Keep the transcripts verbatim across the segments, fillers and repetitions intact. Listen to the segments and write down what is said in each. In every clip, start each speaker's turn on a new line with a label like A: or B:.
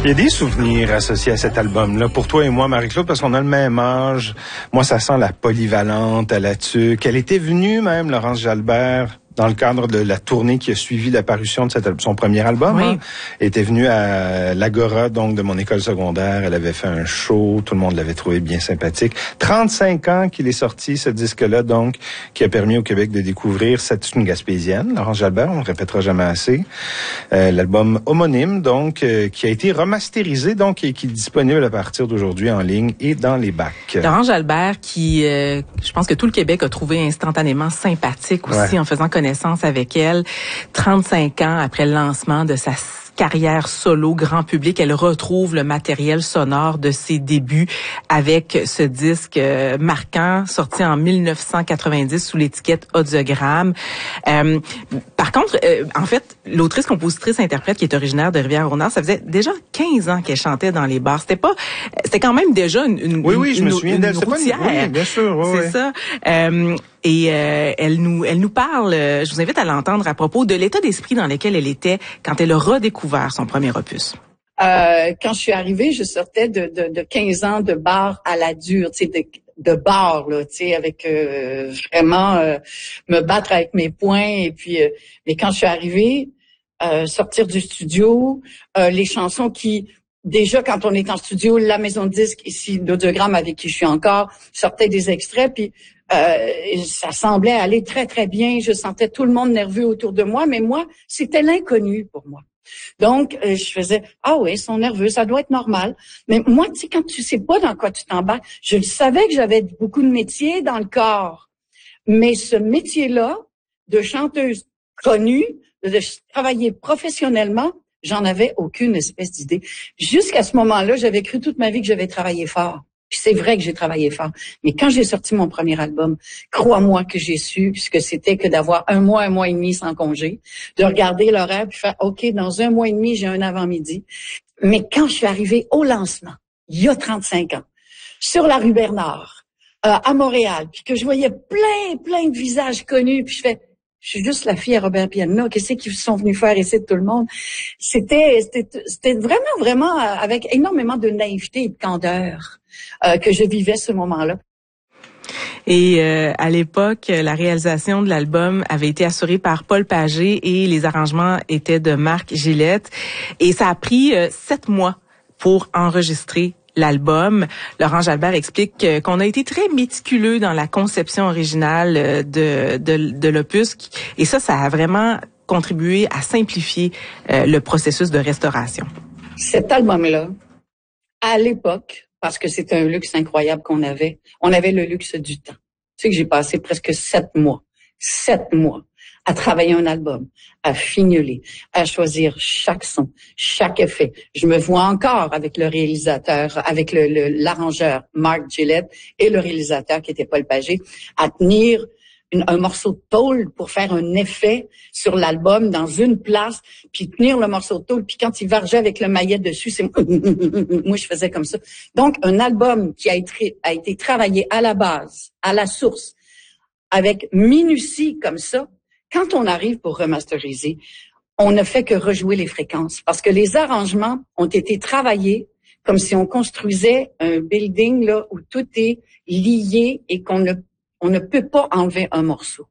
A: Il y a des souvenirs associés à cet album-là, pour toi et moi, Marie-Claude, parce qu'on a le même âge. Moi, ça sent la polyvalente à la tuque. Elle était venue même, Laurence Jalbert, dans le cadre de la tournée qui a suivi l'apparition de cet, son premier album.
B: Oui.
A: Hein. Elle était venue à l'Agora, donc, de mon école secondaire. Elle avait fait un show. Tout le monde l'avait trouvé bien sympathique. trente-cinq ans qu'il est sorti, ce disque-là, donc, qui a permis au Québec de découvrir cette une gaspésienne, Laurence Jalbert, on ne répétera jamais assez. Euh, l'album homonyme, donc, euh, qui a été remasterisé, donc, et qui est disponible à partir d'aujourd'hui en ligne et dans les bacs.
B: Laurence Jalbert, qui, euh, je pense que tout le Québec a trouvé instantanément sympathique aussi, ouais, en faisant connaissance avec elle. trente-cinq ans après le lancement de sa carrière solo grand public, elle retrouve le matériel sonore de ses débuts avec ce disque euh, marquant sorti en mille neuf cent quatre-vingt-dix sous l'étiquette Audiogramme. Euh, par contre, euh, en fait, l'autrice, compositrice, interprète qui est originaire de Rivière-au-Nord, ça faisait déjà quinze ans qu'elle chantait dans les bars. C'était pas, c'était quand même déjà une une
A: oui oui,
B: une,
A: je me souviens d'elle.
B: C'est pas une,
A: oui, bien sûr, oui,
B: c'est
A: oui.
B: ça. Euh, Et euh, elle nous elle nous parle, euh, je vous invite à l'entendre à propos de l'état d'esprit dans lequel elle était quand elle a redécouvert son premier opus.
C: Euh, quand je suis arrivée, je sortais de, de, de quinze ans de bar à la dure, tu sais, de, de bar, là, tu sais, avec euh, vraiment euh, me battre avec mes poings. Et puis, euh, mais quand je suis arrivée, euh, sortir du studio, euh, les chansons qui... Déjà, quand on est en studio, la maison de disques ici, d'Audiogramme, avec qui je suis encore, sortait des extraits, puis euh, ça semblait aller très, très bien. Je sentais tout le monde nerveux autour de moi, mais moi, c'était l'inconnu pour moi. Donc, euh, je faisais, ah oui, ils sont nerveux, ça doit être normal. Mais moi, tu sais, quand tu sais pas dans quoi tu t'embarques, je le savais que j'avais beaucoup de métiers dans le corps. Mais ce métier-là, de chanteuse connue, de travailler professionnellement, j'en avais aucune espèce d'idée. Jusqu'à ce moment-là, j'avais cru toute ma vie que j'avais travaillé fort. Puis c'est vrai que j'ai travaillé fort. Mais quand j'ai sorti mon premier album, crois-moi que j'ai su ce que c'était que d'avoir un mois, un mois et demi sans congé, de regarder l'horaire puis faire, OK, dans un mois et demi, j'ai un avant-midi. Mais quand je suis arrivée au lancement, il y a trente-cinq ans, sur la rue Bernard, euh, à Montréal, puis que je voyais plein, plein de visages connus, puis je fais... Je suis juste la fille à Robert Piana. Qu'est-ce qu'ils sont venus faire ici de tout le monde? C'était, c'était, c'était vraiment, vraiment avec énormément de naïveté et de candeur euh, que je vivais ce moment-là.
B: Et euh, à l'époque, la réalisation de l'album avait été assurée par Paul Pagé et les arrangements étaient de Marc Gillette. Et ça a pris euh, sept mois pour enregistrer l'album. Laurence Jalbert explique qu'on a été très méticuleux dans la conception originale de, de, de l'opus. Et ça, ça a vraiment contribué à simplifier euh, le processus de restauration.
C: Cet album-là, à l'époque, parce que c'était un luxe incroyable qu'on avait, on avait le luxe du temps. Tu sais que j'ai passé presque sept mois, sept mois à travailler un album, à fignoler, à choisir chaque son, chaque effet. Je me vois encore avec le réalisateur, avec le, le, l'arrangeur Marc Gillette et le réalisateur qui était Paul Pagé, à tenir une, un morceau de tôle pour faire un effet sur l'album dans une place, puis tenir le morceau de tôle, puis quand il vargeait avec le maillet dessus, c'est moi je faisais comme ça. Donc un album qui a été, a été travaillé à la base, à la source, avec minutie comme ça. Quand on arrive pour remasteriser, on ne fait que rejouer les fréquences parce que les arrangements ont été travaillés comme si on construisait un building là où tout est lié et qu'on ne on ne peut pas enlever un morceau.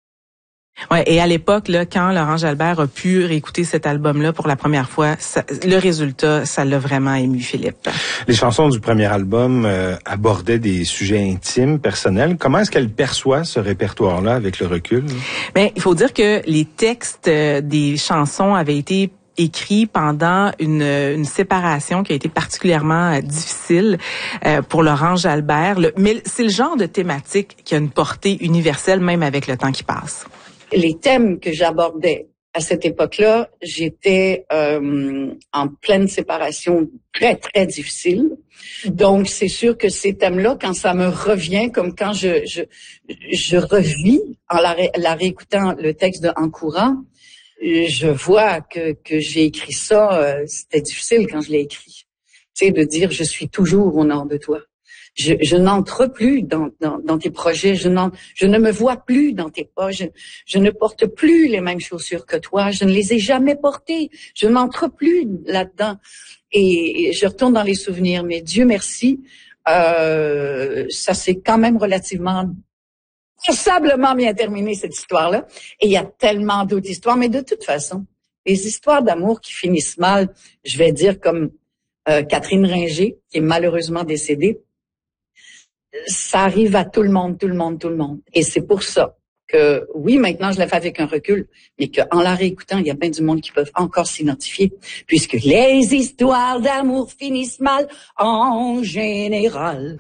B: Ouais, et à l'époque là, quand Laurence Jalbert a pu réécouter cet album-là pour la première fois, ça, le résultat, ça l'a vraiment ému Philippe.
A: Les chansons du premier album euh, abordaient des sujets intimes, personnels. Comment est-ce qu'elle perçoit ce répertoire-là avec le recul?
B: Ben, il faut dire que les textes euh, des chansons avaient été écrit pendant une, une séparation qui a été particulièrement euh, difficile euh, pour Laurence Jalbert. Le, mais c'est le genre de thématique qui a une portée universelle, même avec le temps qui passe.
C: Les thèmes que j'abordais à cette époque-là, j'étais euh, en pleine séparation très, très difficile. Donc, c'est sûr que ces thèmes-là, quand ça me revient, comme quand je je, je revis en la, ré, la réécoutant le texte de En courant, je vois que, que j'ai écrit ça, euh, c'était difficile quand je l'ai écrit. Tu sais, de dire « je suis toujours au nord de toi ». je, je n'entre plus dans, dans, dans tes projets, je, n'en, je ne me vois plus dans tes pas, je, je ne porte plus les mêmes chaussures que toi, je ne les ai jamais portées, je n'entre plus là-dedans. Et, et je retourne dans les souvenirs, mais Dieu merci, euh, ça s'est quand même relativement passablement bien terminé, cette histoire-là. Et il y a tellement d'autres histoires, mais de toute façon, les histoires d'amour qui finissent mal, je vais dire comme euh, Catherine Ringer, qui est malheureusement décédée, ça arrive à tout le monde, tout le monde, tout le monde. Et c'est pour ça que, oui, maintenant, je la fais avec un recul, mais qu'en la réécoutant, il y a bien du monde qui peuvent encore s'identifier, puisque les histoires d'amour finissent mal en général.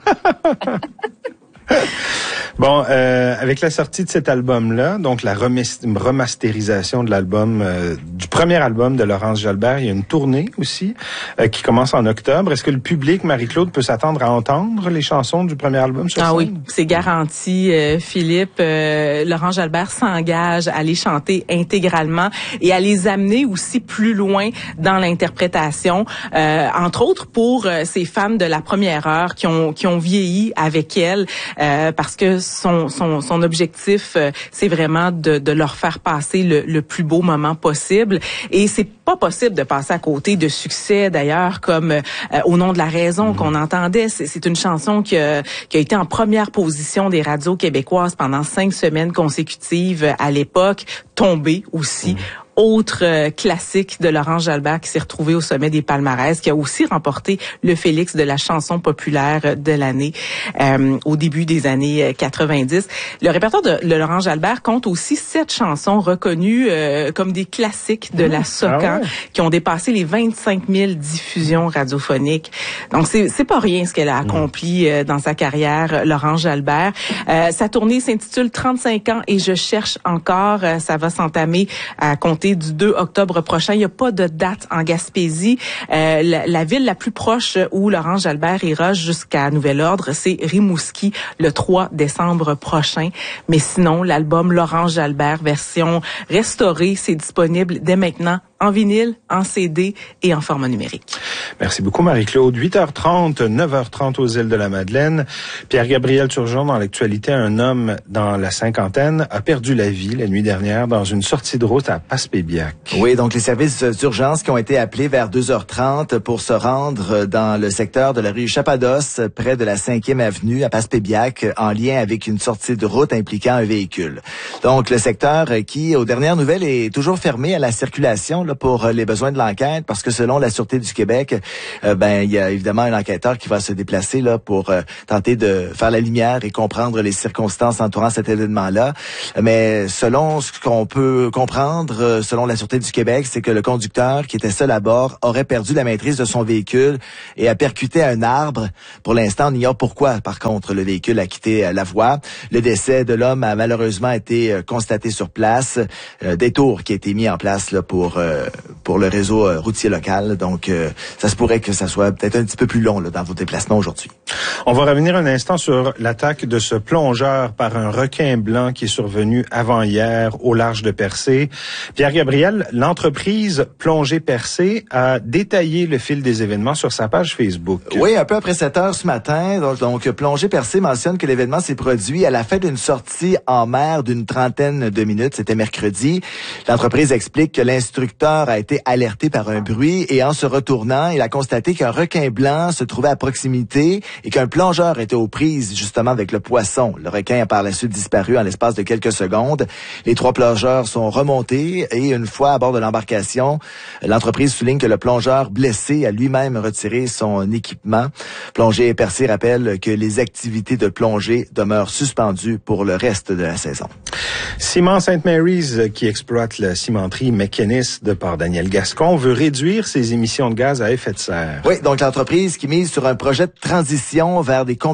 A: Bon, euh, avec la sortie de cet album-là, donc la remasterisation de l'album, euh, du premier album de Laurence Jalbert, il y a une tournée aussi euh, qui commence en octobre. Est-ce que le public, Marie-Claude, peut s'attendre à entendre les chansons du premier album sur scène?
B: Ah oui, c'est garanti, euh, Philippe. Euh, Laurence Jalbert s'engage à les chanter intégralement et à les amener aussi plus loin dans l'interprétation, euh, entre autres pour euh, ces femmes de la première heure qui ont qui ont vieilli avec elle, euh, parce que son son son objectif, euh, c'est vraiment de de leur faire passer le, le plus beau moment possible. Et c'est pas possible de passer à côté de succès d'ailleurs comme euh, Au nom de la raison, mmh. qu'on entendait. C'est, c'est une chanson qui a, qui a été en première position des radios québécoises pendant cinq semaines consécutives à l'époque, tombée aussi. Mmh. Autre euh, classique de Laurence Jalbert qui s'est retrouvé au sommet des palmarès, qui a aussi remporté le Félix de la chanson populaire de l'année euh, au début des années quatre-vingt-dix. Le répertoire de, de Laurence Jalbert compte aussi sept chansons reconnues euh, comme des classiques de mmh, la Socan, ah ouais. qui ont dépassé les vingt-cinq mille diffusions radiophoniques. Donc c'est c'est pas rien ce qu'elle a accompli euh, dans sa carrière, Laurence Jalbert. Euh, sa tournée s'intitule trente-cinq ans et je cherche encore. Euh, ça va s'entamer à compter du deux octobre prochain. Il n'y a pas de date en Gaspésie. Euh, la, la ville la plus proche où Laurence Jalbert ira jusqu'à nouvel ordre, c'est Rimouski le trois décembre prochain. Mais sinon, l'album Laurence Jalbert version restaurée, c'est disponible dès maintenant en vinyle, en C D et en format numérique.
A: Merci beaucoup, Marie-Claude. huit heures trente, neuf heures trente aux îles de la Madeleine. Pierre-Gabriel Turgeon, dans l'actualité, un homme dans la cinquantaine a perdu la vie la nuit dernière dans une sortie de route à Passepébiac.
D: Oui, donc les services d'urgence qui ont été appelés vers deux heures trente pour se rendre dans le secteur de la rue Chapados, près de la cinquième avenue à Passepébiac, en lien avec une sortie de route impliquant un véhicule. Donc le secteur qui, aux dernières nouvelles, est toujours fermé à la circulation pour les besoins de l'enquête, parce que selon la Sûreté du Québec, euh, ben il y a évidemment un enquêteur qui va se déplacer là pour euh, tenter de faire la lumière et comprendre les circonstances entourant cet événement-là. Mais selon ce qu'on peut comprendre, selon la Sûreté du Québec, c'est que le conducteur qui était seul à bord aurait perdu la maîtrise de son véhicule et a percuté un arbre. Pour l'instant, on ignore pourquoi, par contre, le véhicule a quitté la voie. Le décès de l'homme a malheureusement été constaté sur place. Euh, des tours qui a été mis en place là pour euh, pour le réseau euh, routier local. Donc, euh, ça se pourrait que ça soit peut-être un petit peu plus long là, dans vos déplacements aujourd'hui.
A: On va revenir un instant sur l'attaque de ce plongeur par un requin blanc qui est survenu avant-hier au large de Percé. Pierre-Gabriel, l'entreprise Plongée Percé a détaillé le fil des événements sur sa page Facebook.
D: Oui, un peu après sept heures ce matin. Donc, donc Plongée Percé mentionne que l'événement s'est produit à la fin d'une sortie en mer d'une trentaine de minutes. C'était mercredi. L'entreprise explique que l'instructeur a été alerté par un bruit et en se retournant, il a constaté qu'un requin blanc se trouvait à proximité et qu'un plongeur était aux prises justement avec le poisson. Le requin a par la suite disparu en l'espace de quelques secondes. Les trois plongeurs sont remontés et une fois à bord de l'embarcation, l'entreprise souligne que le plongeur blessé a lui-même retiré son équipement. Plongée Percé rappelle que les activités de plongée demeurent suspendues pour le reste de la saison.
A: Ciment Saint Mary's, qui exploite la cimenterie McInnis de par Daniel Gascon, veut réduire ses émissions de gaz à effet de serre.
D: Oui, donc l'entreprise qui mise sur un projet de transition vers des combustibles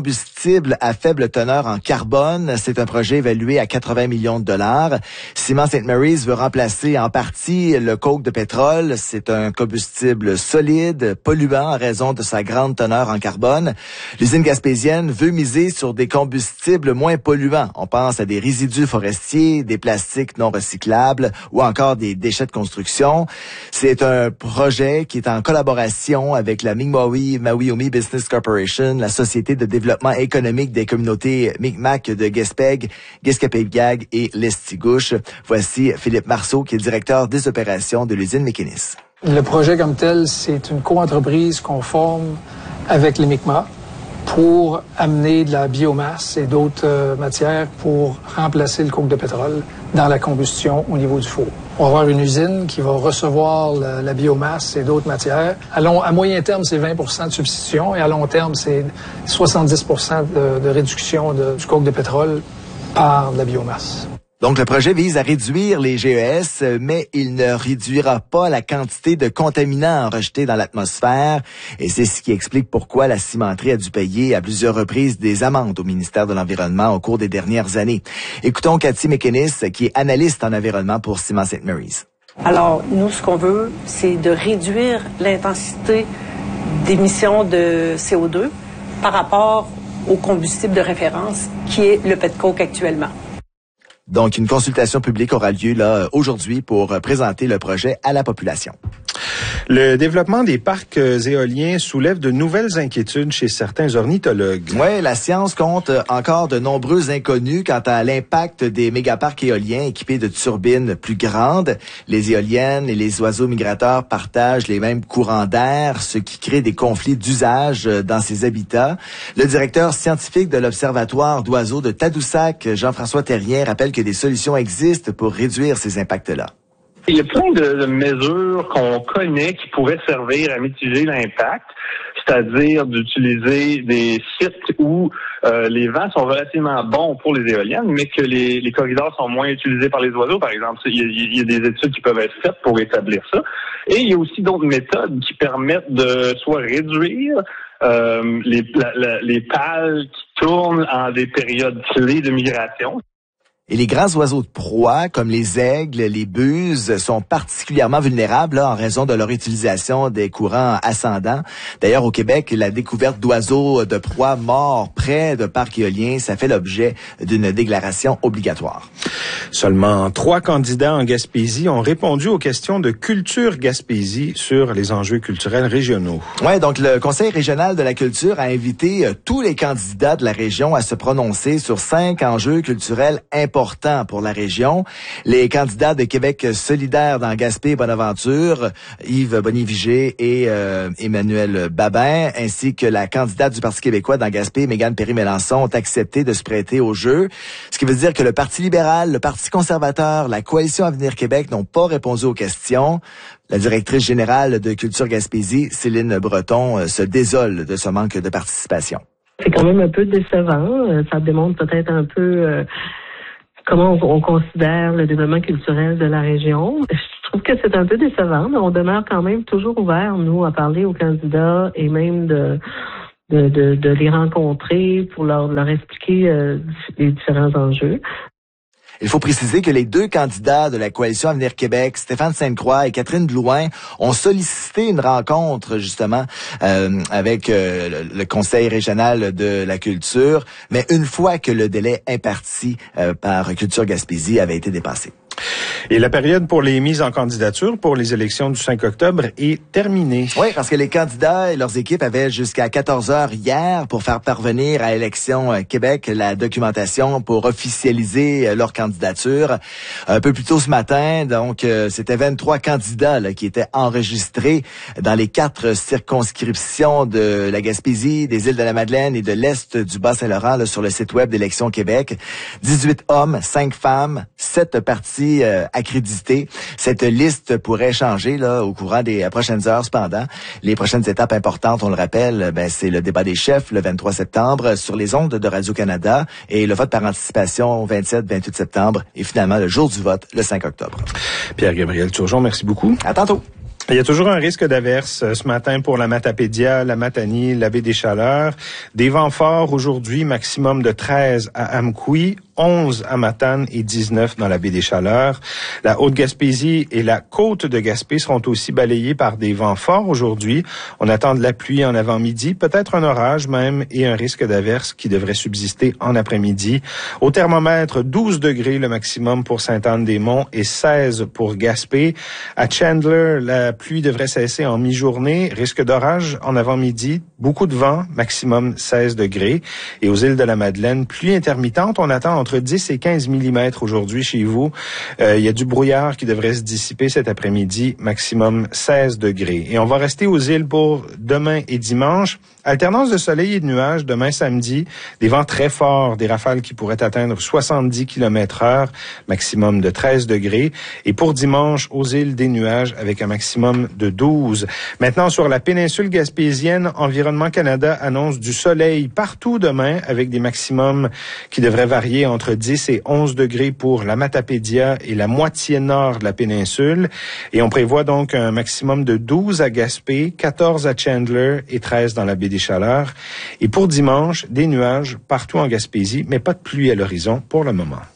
D: combustible à faible teneur en carbone. C'est un projet évalué à quatre-vingts millions de dollars. Ciment Saint Mary's veut remplacer en partie le coke de pétrole. C'est un combustible solide, polluant en raison de sa grande teneur en carbone. L'usine gaspésienne veut miser sur des combustibles moins polluants. On pense à des résidus forestiers, des plastiques non recyclables ou encore des déchets de construction. C'est un projet qui est en collaboration avec la Mi'kmaq Maui-Omi Business Corporation, la Société de développement économique des communautés Mi'kmaq de Gaspé, Guescapébiag et Lestigouche. Voici Philippe Marceau, qui est directeur des opérations de l'usine Mécanis.
E: Le projet comme tel, c'est une co-entreprise qu'on forme avec les Mi'kmaq pour amener de la biomasse et d'autres euh, matières pour remplacer le coke de pétrole dans la combustion au niveau du four. On va avoir une usine qui va recevoir la, la biomasse et d'autres matières. À, long, à moyen terme, c'est vingt pour cent de substitution et à long terme, c'est soixante-dix pour cent de, de réduction de, du coke de pétrole par de la biomasse.
D: Donc, le projet vise à réduire les G E S, mais il ne réduira pas la quantité de contaminants rejetés dans l'atmosphère. Et c'est ce qui explique pourquoi la cimenterie a dû payer à plusieurs reprises des amendes au ministère de l'Environnement au cours des dernières années. Écoutons Cathy Mécanis, qui est analyste en environnement pour Ciment Saint Mary's.
F: Alors, nous, ce qu'on veut, c'est de réduire l'intensité d'émissions de C O deux par rapport au combustible de référence qui est le petcoke actuellement.
D: Donc, une consultation publique aura lieu là aujourd'hui pour présenter le projet à la population.
A: Le développement des parcs éoliens soulève de nouvelles inquiétudes chez certains ornithologues.
D: Oui, la science compte encore de nombreux inconnus quant à l'impact des mégaparcs éoliens équipés de turbines plus grandes. Les éoliennes et les oiseaux migrateurs partagent les mêmes courants d'air, ce qui crée des conflits d'usage dans ces habitats. Le directeur scientifique de l'Observatoire d'oiseaux de Tadoussac, Jean-François Terrien, rappelle que des solutions existent pour réduire ces impacts-là.
G: Il y a plein de, de mesures qu'on connaît qui pourraient servir à mitiger l'impact, c'est-à-dire d'utiliser des sites où euh, les vents sont relativement bons pour les éoliennes, mais que les, les corridors sont moins utilisés par les oiseaux, par exemple. Il y, a, il y a des études qui peuvent être faites pour établir ça. Et il y a aussi d'autres méthodes qui permettent de soit réduire euh, les, la, la, les pales qui tournent en des périodes clés de migration.
D: Et les grands oiseaux de proie, comme les aigles, les buses, sont particulièrement vulnérables là, en raison de leur utilisation des courants ascendants. D'ailleurs, au Québec, la découverte d'oiseaux de proie morts près de parcs éoliens, ça fait l'objet d'une déclaration obligatoire.
A: Seulement trois candidats en Gaspésie ont répondu aux questions de Culture Gaspésie sur les enjeux culturels régionaux.
D: Ouais, donc le Conseil régional de la culture a invité tous les candidats de la région à se prononcer sur cinq enjeux culturels importants important pour la région. Les candidats de Québec solidaire dans Gaspé-Bonaventure, Yves Bonnier-Vigé et euh, Emmanuel Babin, ainsi que la candidate du Parti québécois dans Gaspé, Mégane Perry-Mélançon, ont accepté de se prêter au jeu. Ce qui veut dire que le Parti libéral, le Parti conservateur, la Coalition Avenir Québec n'ont pas répondu aux questions. La directrice générale de Culture Gaspésie, Céline Breton, se désole de ce manque de participation.
H: C'est quand même un peu décevant. Ça démontre peut-être un peu... Euh comment on, on considère le développement culturel de la région. Je trouve que c'est un peu décevant, mais on demeure quand même toujours ouvert, nous, à parler aux candidats et même de de, de, de les rencontrer pour leur, leur expliquer euh, les différents enjeux.
D: Il faut préciser que les deux candidats de la Coalition Avenir Québec, Stéphane Sainte-Croix et Catherine Blouin, ont sollicité une rencontre justement euh, avec euh, le, le Conseil régional de la culture, mais une fois que le délai imparti euh, par Culture Gaspésie avait été dépassé.
A: Et la période pour les mises en candidature pour les élections du cinq octobre est terminée.
D: Oui, parce que les candidats et leurs équipes avaient jusqu'à quatorze heures hier pour faire parvenir à Élections Québec la documentation pour officialiser leur candidature. Un peu plus tôt ce matin, donc, euh, c'était vingt-trois candidats là, qui étaient enregistrés dans les quatre circonscriptions de la Gaspésie, des Îles-de-la-Madeleine et de l'Est du Bas-Saint-Laurent là, sur le site web d'Élections Québec. dix-huit hommes, cinq femmes, sept partis Euh, accrédités. Cette liste pourrait changer là au courant des prochaines heures. Cependant, les prochaines étapes importantes, on le rappelle, ben c'est le débat des chefs le vingt-trois septembre sur les ondes de Radio-Canada et le vote par anticipation vingt-sept vingt-huit septembre et finalement le jour du vote le cinq octobre.
A: Pierre-Gabriel Turgeon, merci beaucoup.
D: À tantôt.
A: Il y a toujours un risque d'averse ce matin pour la Matapédia, la Matanie, la baie des Chaleurs. Des vents forts aujourd'hui, maximum de treize à Amkoui, onze à Matane et dix-neuf dans la baie des Chaleurs. La Haute-Gaspésie et la côte de Gaspé seront aussi balayées par des vents forts aujourd'hui. On attend de la pluie en avant-midi, peut-être un orage même et un risque d'averse qui devrait subsister en après-midi. Au thermomètre, douze degrés le maximum pour Sainte-Anne-des-Monts et seize pour Gaspé. À Chandler, la pluie devrait cesser en mi-journée. Risque d'orage en avant-midi. Beaucoup de vent, maximum seize degrés. Et aux îles de la Madeleine, pluie intermittente. On attend entre dix et quinze millimètres aujourd'hui chez vous. Euh, il y a du brouillard qui devrait se dissiper cet après-midi. Maximum seize degrés. Et on va rester aux îles pour demain et dimanche. Alternance de soleil et de nuages demain samedi. Des vents très forts, des rafales qui pourraient atteindre soixante-dix kilomètres heure. Maximum de treize degrés. Et pour dimanche, aux îles des nuages avec un maximum de douze. Maintenant, sur la péninsule gaspésienne, Environnement Canada annonce du soleil partout demain avec des maximums qui devraient varier entre dix et onze degrés pour la Matapédia et la moitié nord de la péninsule. Et on prévoit donc un maximum de douze à Gaspé, quatorze à Chandler et treize dans la baie des Chaleurs. Et pour dimanche, des nuages partout en Gaspésie, mais pas de pluie à l'horizon pour le moment.